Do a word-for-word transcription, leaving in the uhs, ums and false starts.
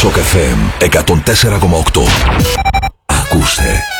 Σοκ εφ εμ εκατόν τέσσερα κόμμα οκτώ. Ακούστε.